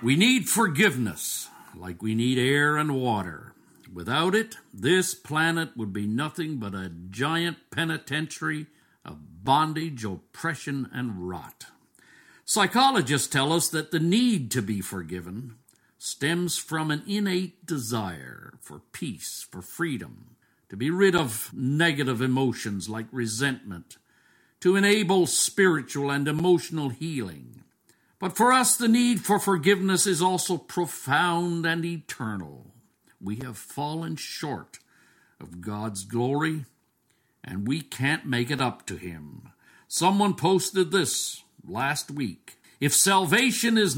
We need forgiveness, like we need air and water. Without it, this planet would be nothing but a giant penitentiary of bondage, oppression, and rot. Psychologists tell us that the need to be forgiven stems from an innate desire for peace, for freedom, to be rid of negative emotions like resentment, to enable spiritual and emotional healing. But for us, the need for forgiveness is also profound and eternal. We have fallen short of God's glory, and we can't make it up to Him. Someone posted this last week. If salvation is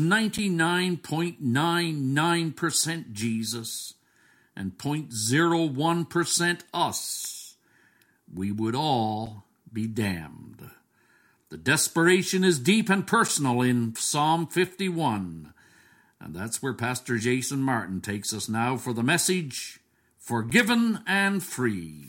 99.99% Jesus and 0.01% us, we would all be damned. The desperation is deep and personal in Psalm 51. And that's where Pastor Jason Martin takes us now for the message, Forgiven and Free.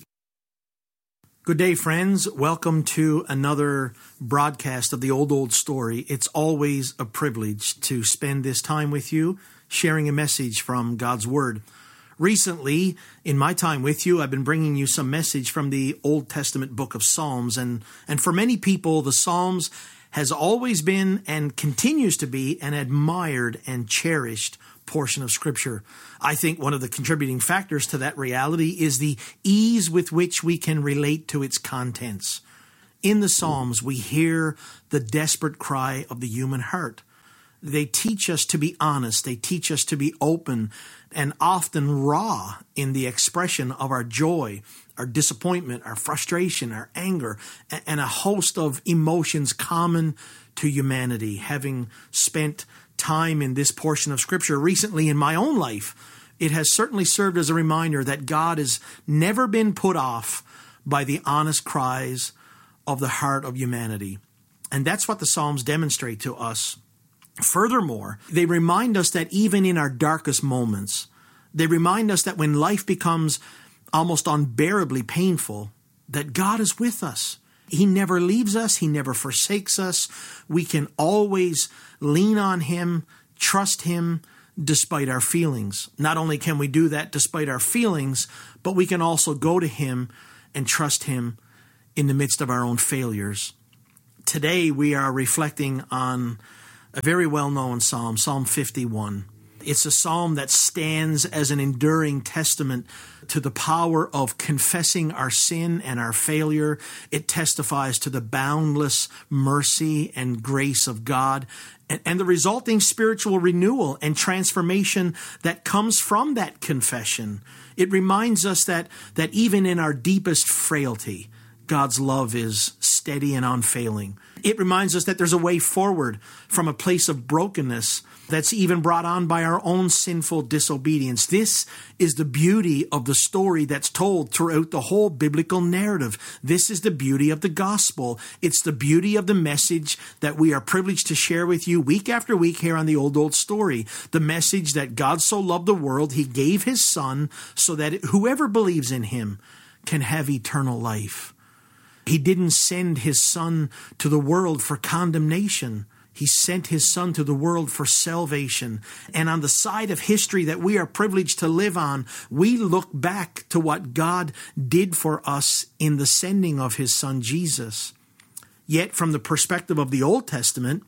Good day, friends. Welcome to another broadcast of the Old Story. It's always a privilege to spend this time with you, sharing a message from God's Word. Recently, in my time with you, I've been bringing you some message from the Old Testament book of Psalms. And for many people, the Psalms has always been and continues to be an admired and cherished portion of Scripture. I think one of the contributing factors to that reality is the ease with which we can relate to its contents. In the Psalms, we hear the desperate cry of the human heart. They teach us to be honest. They teach us to be open and often raw in the expression of our joy, our disappointment, our frustration, our anger, and a host of emotions common to humanity. Having spent time in this portion of Scripture recently in my own life, it has certainly served as a reminder that God has never been put off by the honest cries of the heart of humanity. And that's what the Psalms demonstrate to us. Furthermore, they remind us that even in our darkest moments, they remind us that when life becomes almost unbearably painful, that God is with us. He never leaves us. He never forsakes us. We can always lean on Him, trust Him, despite our feelings. Not only can we do that despite our feelings, but we can also go to Him and trust Him in the midst of our own failures. Today, we are reflecting on a very well-known psalm, Psalm 51. It's a psalm that stands as an enduring testament to the power of confessing our sin and our failure. It testifies to the boundless mercy and grace of God and the resulting spiritual renewal and transformation that comes from that confession. It reminds us that even in our deepest frailty, God's love is steady and unfailing. It reminds us that there's a way forward from a place of brokenness that's even brought on by our own sinful disobedience. This is the beauty of the story that's told throughout the whole biblical narrative. This is the beauty of the gospel. It's the beauty of the message that we are privileged to share with you week after week here on the Old Story. The message that God so loved the world, He gave His Son so that whoever believes in Him can have eternal life. He didn't send His Son to the world for condemnation. He sent His Son to the world for salvation. And on the side of history that we are privileged to live on, we look back to what God did for us in the sending of His Son Jesus. Yet from the perspective of the Old Testament,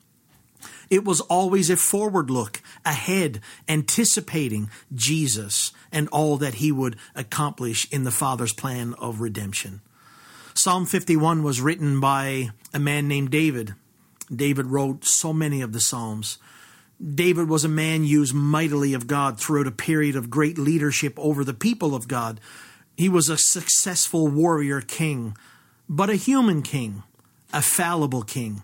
it was always a forward look, ahead, anticipating Jesus and all that He would accomplish in the Father's plan of redemption. Psalm 51 was written by a man named David. David wrote so many of the Psalms. David was a man used mightily of God throughout a period of great leadership over the people of God. He was a successful warrior king, but a human king, a fallible king.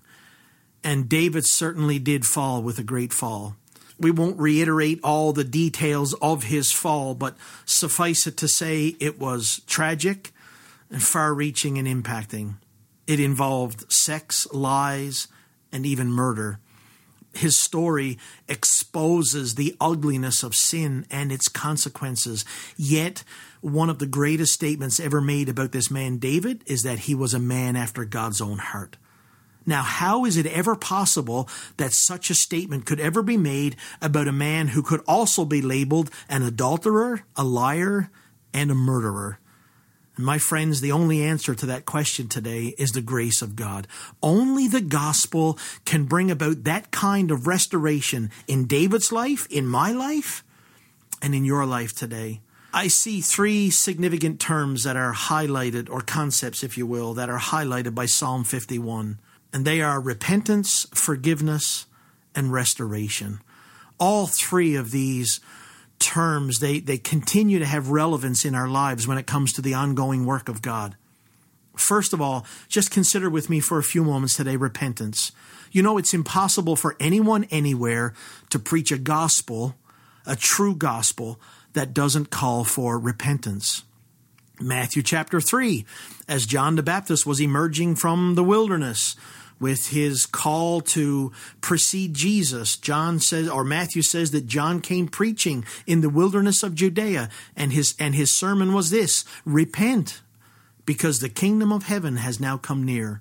And David certainly did fall with a great fall. We won't reiterate all the details of his fall, but suffice it to say it was tragic and far-reaching and impacting. It involved sex, lies, and even murder. His story exposes the ugliness of sin and its consequences. Yet, one of the greatest statements ever made about this man David is that he was a man after God's own heart. Now, how is it ever possible that such a statement could ever be made about a man who could also be labeled an adulterer, a liar, and a murderer? And my friends, the only answer to that question today is the grace of God. Only the gospel can bring about that kind of restoration in David's life, in my life, and in your life today. I see three significant terms that are highlighted, or concepts, if you will, that are highlighted by Psalm 51. And they are repentance, forgiveness, and restoration. All three of these terms, they continue to have relevance in our lives when it comes to the ongoing work of God. First of all, just consider with me for a few moments today repentance. You know, it's impossible for anyone anywhere to preach a gospel, a true gospel, that doesn't call for repentance. Matthew chapter 3, as John the Baptist was emerging from the wilderness with his call to precede Jesus, Matthew says that John came preaching in the wilderness of Judea, and his sermon was this: repent, because the kingdom of heaven has now come near.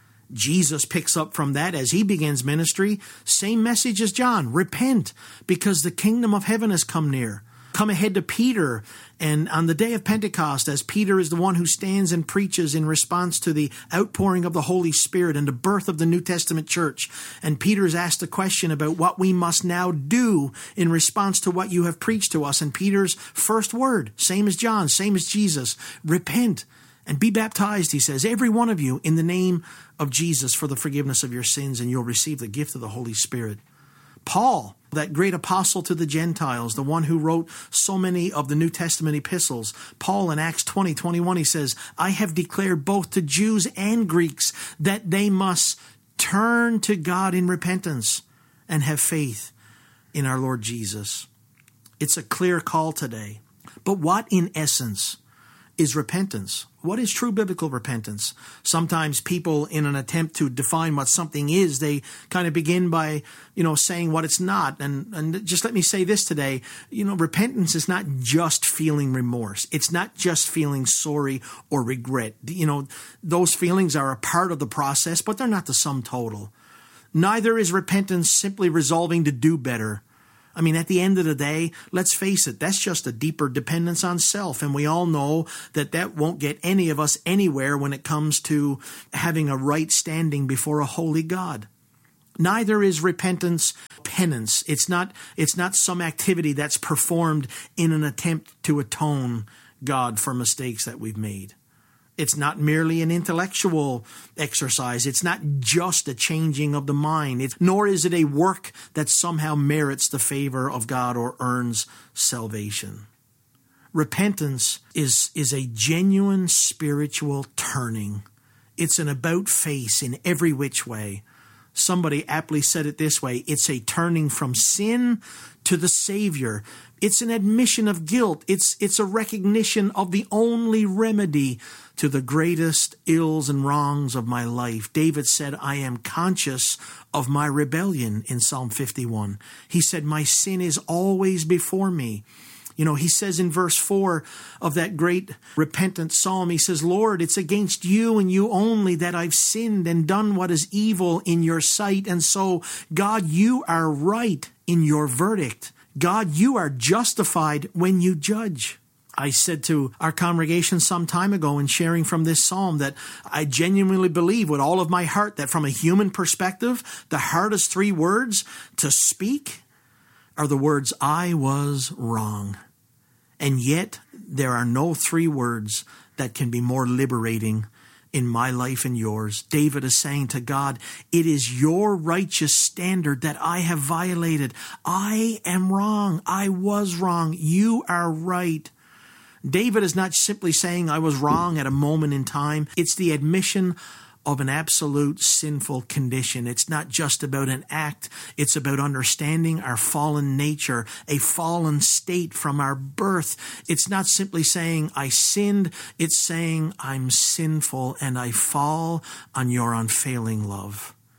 Jesus picks up from that as he begins ministry, same message as John: repent, because the kingdom of heaven has come near. Come ahead to Peter, and on the day of Pentecost, as Peter is the one who stands and preaches in response to the outpouring of the Holy Spirit and the birth of the New Testament church, and Peter's asked a question about what we must now do in response to what you have preached to us, and Peter's first word, same as John, same as Jesus: repent and be baptized, he says, every one of you, in the name of Jesus for the forgiveness of your sins, and you'll receive the gift of the Holy Spirit. Paul, that great apostle to the Gentiles, the one who wrote so many of the New Testament epistles, Paul in Acts 20:21, he says, I have declared both to Jews and Greeks that they must turn to God in repentance and have faith in our Lord Jesus. It's a clear call today. But what in essence is repentance? What is true biblical repentance? Sometimes people, in an attempt to define what something is, they kind of begin by, saying what it's not. And just let me say this today, repentance is not just feeling remorse. It's not just feeling sorry or regret. Those feelings are a part of the process, but they're not the sum total. Neither is repentance simply resolving to do better. I mean, at the end of the day, let's face it, that's just a deeper dependence on self. And we all know that won't get any of us anywhere when it comes to having a right standing before a holy God. Neither is repentance penance. It's not some activity that's performed in an attempt to atone God for mistakes that we've made. It's not merely an intellectual exercise. It's not just a changing of the mind. Nor is it a work that somehow merits the favor of God or earns salvation. Repentance is a genuine spiritual turning. It's an about-face in every which way. Somebody aptly said it this way: it's a turning from sin to the Savior. It's an admission of guilt. It's a recognition of the only remedy to the greatest ills and wrongs of my life. David said, I am conscious of my rebellion in Psalm 51. He said, my sin is always before me. He says in verse 4 of that great repentant psalm, he says, Lord, it's against you and you only that I've sinned and done what is evil in your sight. And so, God, you are right in your verdict. God, you are justified when you judge. I said to our congregation some time ago in sharing from this psalm that I genuinely believe with all of my heart that from a human perspective, the hardest three words to speak are the words, I was wrong. And yet there are no three words that can be more liberating in my life and yours. David is saying to God, it is your righteous standard that I have violated. I am wrong. I was wrong. You are right. David is not simply saying I was wrong at a moment in time. It's the admission of an absolute sinful condition. It's not just about an act. It's about understanding our fallen nature, a fallen state from our birth. It's not simply saying I sinned. It's saying I'm sinful and I fall on your unfailing love.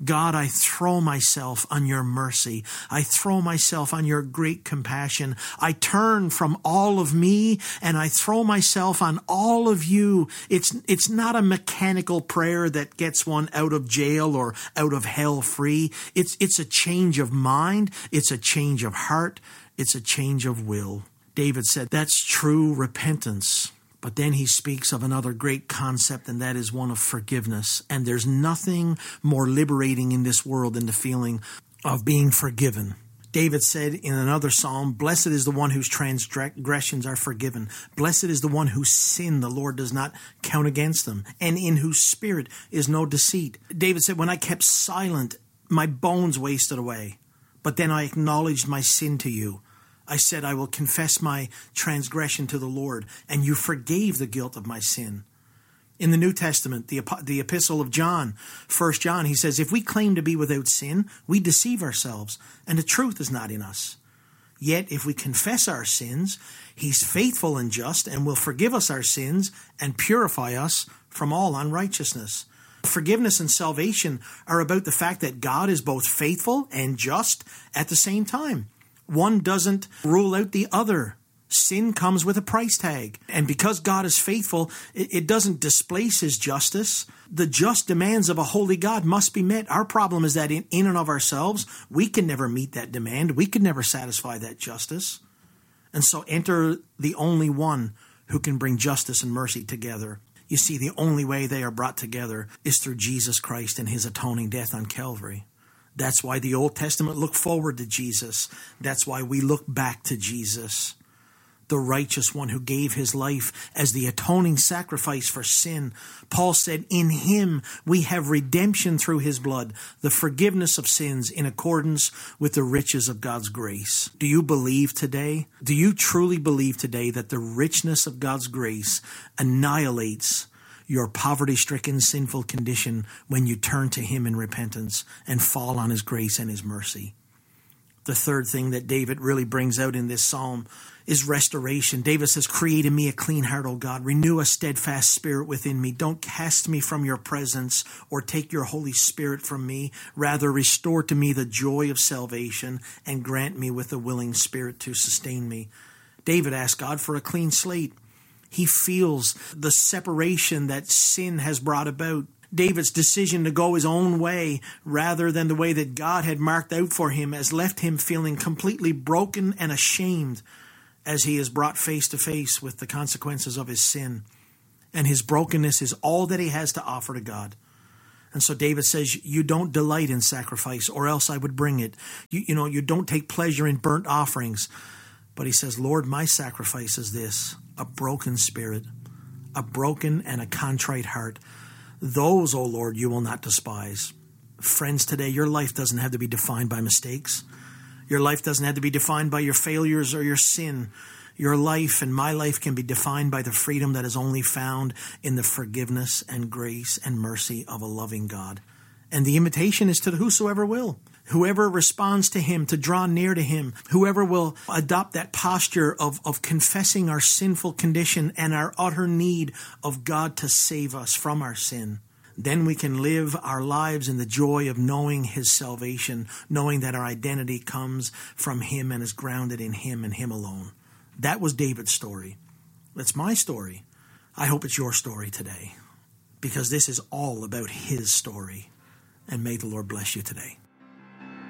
God, I throw myself on your mercy. I throw myself on your great compassion. I turn from all of me and I throw myself on all of you. It's not a mechanical prayer that gets one out of jail or out of hell free. It's a change of mind. It's a change of heart. It's a change of will. David said that's true repentance. But then he speaks of another great concept, and that is one of forgiveness. And there's nothing more liberating in this world than the feeling of being forgiven. David said in another psalm, "Blessed is the one whose transgressions are forgiven. Blessed is the one whose sin the Lord does not count against them, and in whose spirit is no deceit." David said, "When I kept silent, my bones wasted away. But then I acknowledged my sin to you. I said, I will confess my transgression to the Lord, and you forgave the guilt of my sin." In the New Testament, the epistle of John, 1 John, he says, "If we claim to be without sin, we deceive ourselves, and the truth is not in us. Yet if we confess our sins, he's faithful and just, and will forgive us our sins and purify us from all unrighteousness." Forgiveness and salvation are about the fact that God is both faithful and just at the same time. One doesn't rule out the other. Sin comes with a price tag. And because God is faithful, it doesn't displace his justice. The just demands of a holy God must be met. Our problem is that in and of ourselves, we can never meet that demand. We can never satisfy that justice. And so enter the only one who can bring justice and mercy together. You see, the only way they are brought together is through Jesus Christ and his atoning death on Calvary. That's why the Old Testament looked forward to Jesus. That's why we look back to Jesus, the righteous one who gave his life as the atoning sacrifice for sin. Paul said, "In him we have redemption through his blood, the forgiveness of sins in accordance with the riches of God's grace." Do you believe today? Do you truly believe today that the richness of God's grace annihilates your poverty-stricken, sinful condition when you turn to him in repentance and fall on his grace and his mercy? The third thing that David really brings out in this psalm is restoration. David says, "Create in me a clean heart, O God. Renew a steadfast spirit within me. Don't cast me from your presence or take your Holy Spirit from me. Rather, restore to me the joy of salvation and grant me with a willing spirit to sustain me." David asked God for a clean slate. He feels the separation that sin has brought about. David's decision to go his own way rather than the way that God had marked out for him has left him feeling completely broken and ashamed as he is brought face to face with the consequences of his sin. And his brokenness is all that he has to offer to God. And so David says, "You don't delight in sacrifice, or else I would bring it. You don't take pleasure in burnt offerings." But he says, "Lord, my sacrifice is this, a broken spirit, a broken and a contrite heart. Those, O Lord, you will not despise." Friends, today your life doesn't have to be defined by mistakes. Your life doesn't have to be defined by your failures or your sin. Your life and my life can be defined by the freedom that is only found in the forgiveness and grace and mercy of a loving God. And the invitation is to whosoever will. Whoever responds to him, to draw near to him, whoever will adopt that posture of confessing our sinful condition and our utter need of God to save us from our sin. Then we can live our lives in the joy of knowing his salvation, knowing that our identity comes from him and is grounded in him and him alone. That was David's story. That's my story. I hope it's your story today, because this is all about his story. And may the Lord bless you today.